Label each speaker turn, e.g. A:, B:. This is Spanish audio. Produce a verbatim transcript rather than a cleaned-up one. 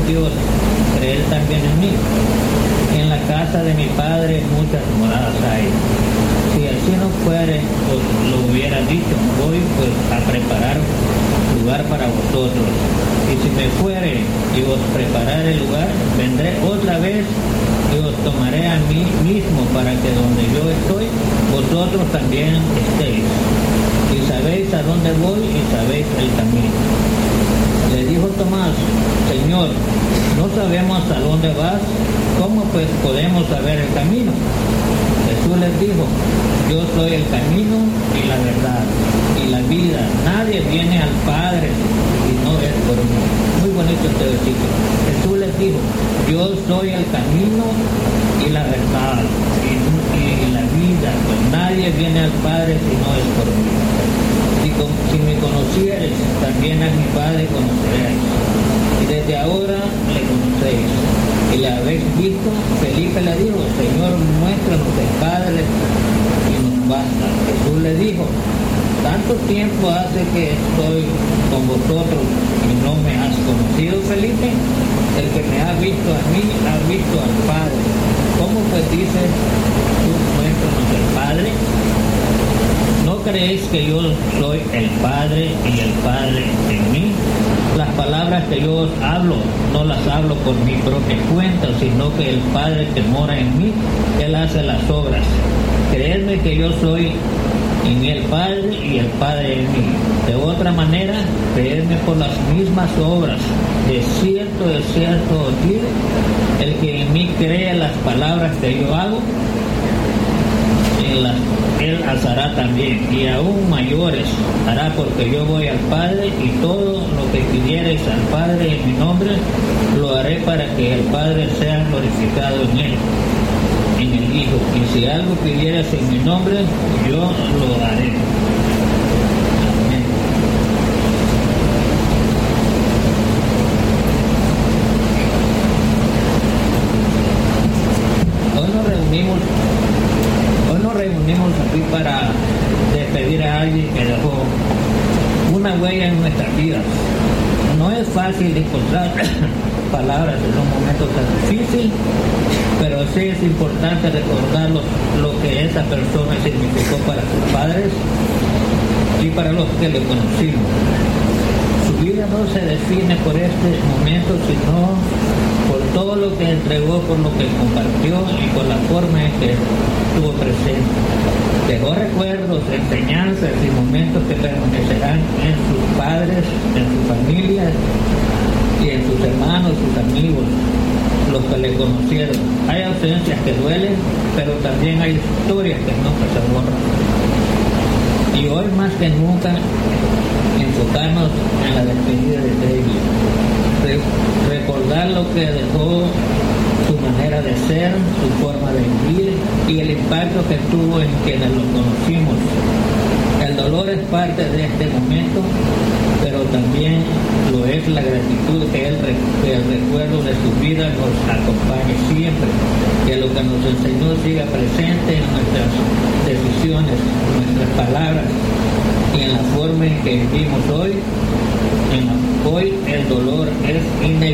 A: Dios, creed también en mí. En la casa de mi Padre muchas moradas hay. Si así no fuere, os lo hubiera dicho, voy pues a preparar lugar para vosotros. Y si me fuere y os preparare el lugar, vendré otra vez y os tomaré a mí mismo, para que donde yo estoy, vosotros también estéis. Y sabéis a dónde voy y sabéis el camino. Le dijo Tomás: Señor, no sabemos a dónde vas, ¿cómo pues podemos saber el camino? Jesús les dijo: yo soy el camino y la verdad y la vida. Nadie viene al Padre si no es por mí. Muy bonito este versículo. Jesús les dijo: yo soy el camino y la verdad y, y la vida. Pues nadie viene al Padre si no es por mí. Si, con, si me conocieres, también a mi Padre conoceréis. Y desde ahora le conocéis y le habéis visto. Felipe le dijo: Señor, muéstranos el Padre y nos basta. Jesús le dijo: tanto tiempo hace que estoy con vosotros y no me has conocido, Felipe. El que me ha visto a mí ha visto al Padre. ¿Cómo pues dices tú, muéstranos el Padre? ¿No creéis que yo soy el Padre y el Padre en mí? Las palabras que yo os hablo, no las hablo por mi propia cuenta, sino que el Padre que mora en mí, Él hace las obras. Creedme que yo soy en el Padre y el Padre en mí. De otra manera, creedme por las mismas obras. De cierto, de cierto os digo, el que en mí cree las palabras que yo hago, en las Él hará también, y aún mayores hará, porque yo voy al Padre, y todo lo que pidiereis al Padre en mi nombre, lo haré para que el Padre sea glorificado en Él, en el Hijo. Y si algo pidieres en mi nombre, yo lo haré. Amén. Hoy nos reunimos Hoy nos reunimos aquí para despedir a alguien que dejó una huella en nuestras vidas. No es fácil encontrar palabras en un momento tan difícil, pero sí es importante recordar lo, lo que esa persona significó para sus padres y para los que le conocimos. Su vida no se define por este momento, sino por todo lo que entregó, por lo que compartió y por la forma en que estuvo presente. Dejó recuerdos, enseñanzas y momentos que permanecerán en sus padres, en su familia y en sus hermanos, sus amigos, los que le conocieron. Hay ausencias que duelen, pero también hay historias que nunca se borran. Y hoy más que nunca, enfocarnos en la despedida de David. Re- recordar lo que dejó, su manera de ser, su forma de vivir y el impacto que tuvo en quienes lo conocimos. El dolor es parte de este momento, pero también lo es la gratitud que el, que el recuerdo de su vida nos acompañe siempre, que lo que nos enseñó siga presente en nuestras decisiones, en nuestras palabras y en la forma en que vivimos hoy. En la, hoy el dolor es inevitable.